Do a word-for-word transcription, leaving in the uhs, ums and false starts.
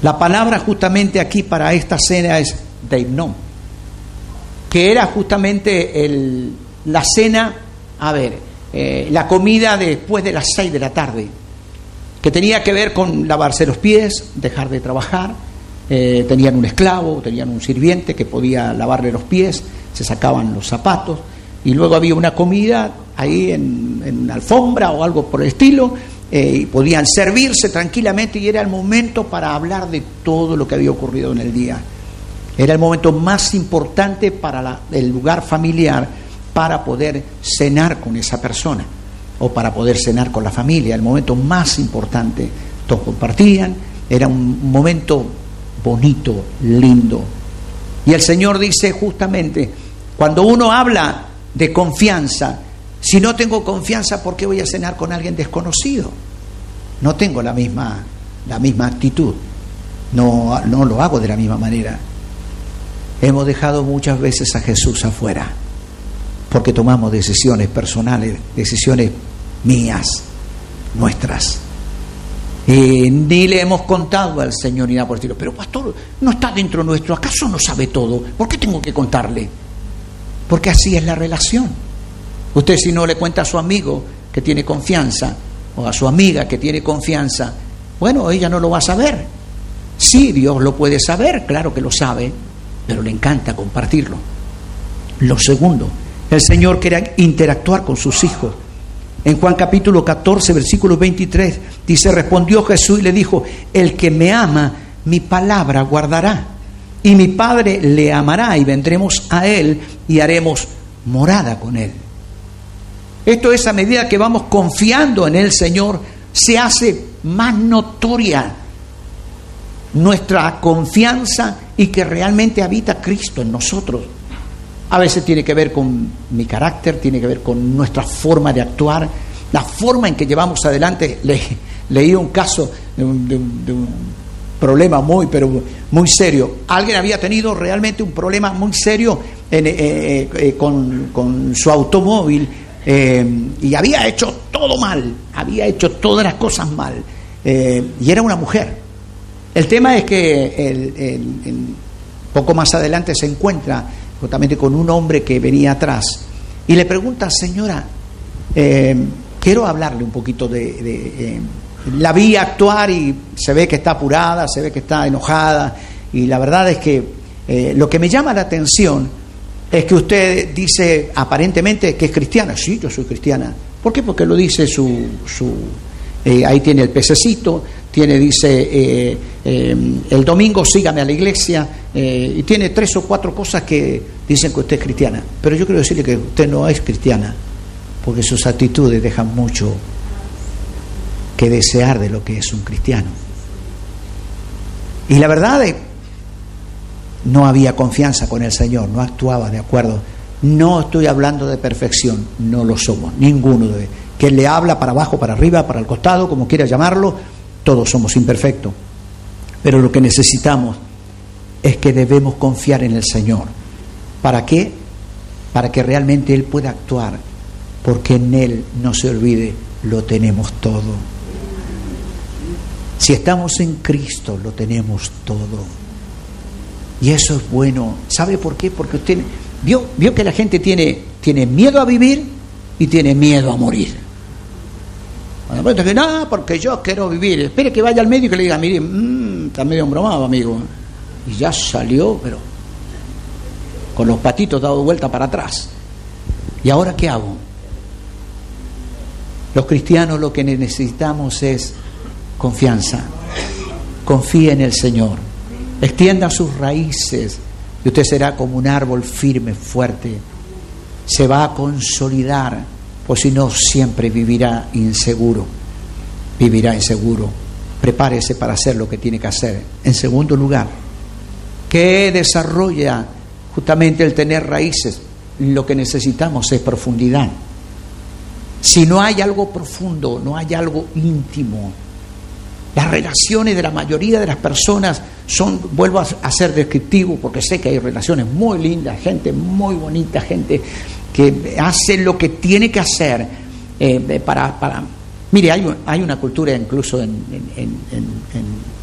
La palabra justamente aquí para esta cena es deimnón, que era justamente el, la cena, a ver, eh, la comida después de las seis de la tarde, que tenía que ver con lavarse los pies, dejar de trabajar. Eh, tenían un esclavo, tenían un sirviente que podía lavarle los pies, se sacaban los zapatos, y luego había una comida ahí en, en alfombra o algo por el estilo, eh, y podían servirse tranquilamente, y era el momento para hablar de todo lo que había ocurrido en el día. Era el momento más importante para la, el lugar familiar, para poder cenar con esa persona o para poder cenar con la familia. El momento más importante, todos compartían, era un momento bonito, lindo. Y el Señor dice justamente, cuando uno habla de confianza, si no tengo confianza, ¿por qué voy a cenar con alguien desconocido? No tengo la misma, la misma actitud, no, no lo hago de la misma manera. Hemos dejado muchas veces a Jesús afuera, porque tomamos decisiones personales, decisiones mías, nuestras. Eh, ni le hemos contado al Señor ni nada por el estilo. Pero pastor, no está dentro nuestro, ¿acaso no sabe todo? ¿Por qué tengo que contarle? Porque así es la relación. Usted, si no le cuenta a su amigo que tiene confianza, o a su amiga que tiene confianza, bueno, ella no lo va a saber. Sí, Dios lo puede saber, claro que lo sabe, pero le encanta compartirlo. Lo segundo, el Señor quiere interactuar con sus hijos. En Juan capítulo catorce, versículo veintitrés, dice, respondió Jesús y le dijo, el que me ama, mi palabra guardará, y mi Padre le amará, y vendremos a él y haremos morada con él. Esto es, a medida que vamos confiando en el Señor, se hace más notoria nuestra confianza y que realmente habita Cristo en nosotros. A veces tiene que ver con mi carácter, tiene que ver con nuestra forma de actuar, la forma en que llevamos adelante. Le, leí un caso de un, de, un, de un problema muy, pero muy serio. Alguien había tenido realmente un problema muy serio en, eh, eh, con, con su automóvil, eh, y había hecho todo mal, había hecho todas las cosas mal, eh, y era una mujer. El tema es que el, el, el, poco más adelante se encuentra justamente con un hombre que venía atrás y le pregunta, señora, eh, quiero hablarle un poquito de... de eh, la vi actuar y se ve que está apurada, se ve que está enojada, y la verdad es que eh, lo que me llama la atención es que usted dice aparentemente que es cristiana. Sí, yo soy cristiana. ¿Por qué? Porque lo dice su... su eh, ahí tiene el pececito, tiene, dice, eh, eh, el domingo sígame a la iglesia, eh, y tiene tres o cuatro cosas que dicen que usted es cristiana. Pero yo quiero decirle que usted no es cristiana, porque sus actitudes dejan mucho que desear de lo que es un cristiano. Y la verdad es, no había confianza con el Señor, no actuaba de acuerdo. No estoy hablando de perfección, no lo somos, ninguno de que le habla para abajo, para arriba, para el costado, como quiera llamarlo, todos somos imperfectos. Pero lo que necesitamos es que debemos confiar en el Señor. ¿Para qué? Para que realmente Él pueda actuar, porque en Él, no se olvide, lo tenemos todo. Si estamos en Cristo, lo tenemos todo. Y eso es bueno. ¿Sabe por qué? Porque usted vio, vio que la gente tiene, tiene miedo a vivir y tiene miedo a morir. Cuando me que no, porque yo quiero vivir. Espere que vaya al médico y le diga, mire, mmm, está medio embromado, amigo. Y ya salió, pero con los patitos dado vuelta para atrás. ¿Y ahora qué hago? Los cristianos lo que necesitamos es confianza. Confíe en el Señor. Extienda sus raíces y usted será como un árbol firme, fuerte. Se va a consolidar, pues si no, siempre vivirá inseguro. Vivirá inseguro. Prepárese para hacer lo que tiene que hacer. En segundo lugar, ¿qué desarrolla justamente el tener raíces? Lo que necesitamos es profundidad. Si no hay algo profundo, no hay algo íntimo, las relaciones de la mayoría de las personas son, vuelvo a ser descriptivo porque sé que hay relaciones muy lindas, gente muy bonita, gente que hace lo que tiene que hacer eh, para, para... Mire, hay, hay una cultura incluso en, en, en, en